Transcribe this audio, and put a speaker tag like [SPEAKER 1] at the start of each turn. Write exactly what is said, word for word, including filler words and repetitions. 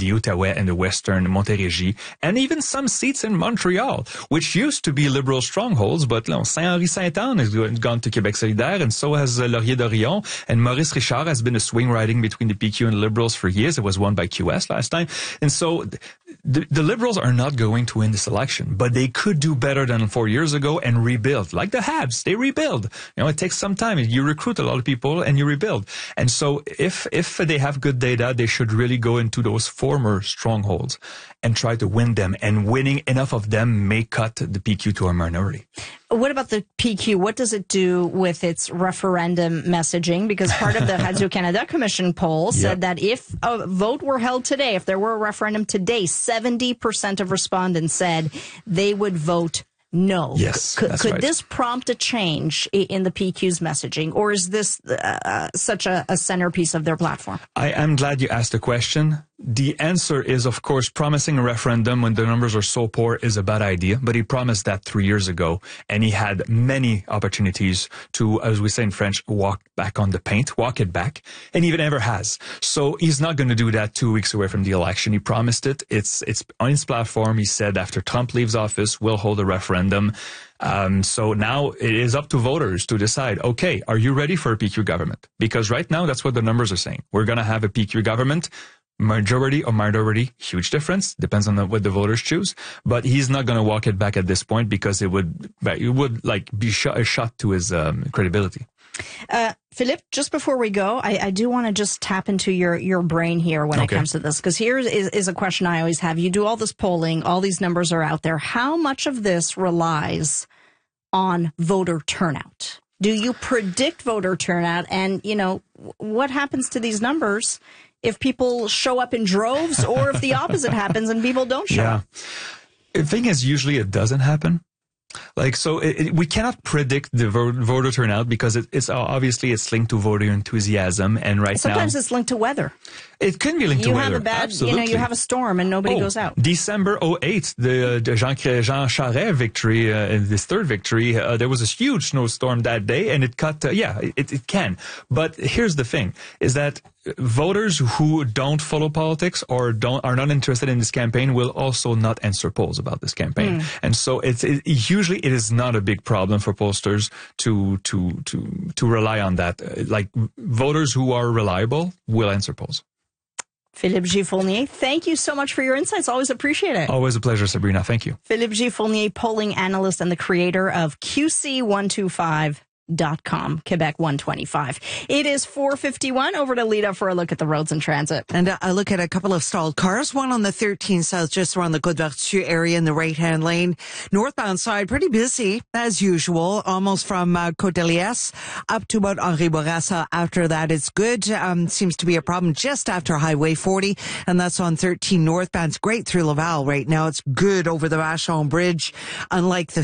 [SPEAKER 1] the Outaouais and the Western Montérégie, and even some seats in Montreal, which used to be Liberal strongholds, but you know, Saint-Henri-Sainte-Anne has gone to Québec Solidaire, and so has uh, Laurier-Dorion, and Maurice Richard has been a swing riding between the P Q and the Liberals for years. It was won by Q S last time. And so the, the Liberals are not going to win this election, but they could do better than four years ago and rebuild. Like the Habs, they rebuild. You know, it takes some time. You recruit a lot of people and you rebuild. And so if, if they have good data, they should really go into those former strongholds and try to win them. And winning enough of them may cut the P Q to a minority.
[SPEAKER 2] What about the P Q? What does it do with its referendum messaging? Because part of the Radio-Canada Commission poll said yep. that if a vote were held today, if there were a referendum today, seventy percent of respondents said they would vote no.
[SPEAKER 1] Yes,
[SPEAKER 2] could,
[SPEAKER 1] that's
[SPEAKER 2] could
[SPEAKER 1] right.
[SPEAKER 2] this prompt a change in the P Q's messaging, or is this uh, such a, a centerpiece of their platform?
[SPEAKER 1] I am glad you asked the question. The answer is, of course, promising a referendum when the numbers are so poor is a bad idea, but he promised that three years ago, and he had many opportunities to, as we say in French, walk back on the paint, walk it back, and he never has. So he's not going to do that two weeks away from the election. He promised it. It's, it's on his platform. He said after Trump leaves office, we'll hold a referendum. Um, so now it is up to voters to decide, okay, are you ready for a P Q government? Because right now, that's what the numbers are saying. We're going to have a P Q government. Majority or minority, huge difference. Depends on the, what the voters choose. But he's not going to walk it back at this point because it would, it would like be sh- a shot to his um, credibility.
[SPEAKER 2] Uh, Philippe, just before we go, I, I do want to just tap into your, your brain here when
[SPEAKER 1] okay.
[SPEAKER 2] it comes to this, because here is, is a question I always have. You do all this polling, all these numbers are out there. How much of this relies on voter turnout? Do you predict voter turnout? And, you know, what happens to these numbers if people show up in droves, or if the opposite happens and people don't show
[SPEAKER 1] yeah.
[SPEAKER 2] up?
[SPEAKER 1] The thing is, usually it doesn't happen. Like, so it, it, we cannot predict the vo- voter turnout because it, it's obviously it's linked to voter enthusiasm. And right
[SPEAKER 2] Sometimes
[SPEAKER 1] now.
[SPEAKER 2] Sometimes it's linked to weather.
[SPEAKER 1] It can be linked
[SPEAKER 2] you
[SPEAKER 1] to
[SPEAKER 2] have
[SPEAKER 1] weather.
[SPEAKER 2] A bad,
[SPEAKER 1] Absolutely.
[SPEAKER 2] you know, you have a storm and nobody
[SPEAKER 1] oh,
[SPEAKER 2] goes out.
[SPEAKER 1] December oh eight, the, the Jean, Jean Charest victory, uh, this third victory, uh, there was a huge snowstorm that day and it cut, uh, yeah, it, it can. But here's the thing, is that voters who don't follow politics or don't are not interested in this campaign will also not answer polls about this campaign. Mm. And so it's it, usually it is not a big problem for pollsters to to to to rely on that. Like voters who are reliable will answer polls.
[SPEAKER 2] Philippe G. Fournier, thank you so much for your insights. Always appreciate it.
[SPEAKER 1] Always a pleasure, Sabrina. Thank you.
[SPEAKER 2] Philippe G. Fournier, polling analyst and the creator of Q C one twenty-five dot com, Quebec one twenty-five. It is four fifty-one. Over to Lita for a look at the roads and transit.
[SPEAKER 3] And a look at a couple of stalled cars. One on the thirteen South, just around the Côte-Vertu area in the right-hand lane. Northbound side, pretty busy, as usual, almost from uh, Côte-de-Liesse up to about Henri Bourassa. After that, it's good. Um, seems to be a problem just after Highway forty, and that's on thirteen northbound. It's great through Laval right now. It's good over the Vachon Bridge, unlike the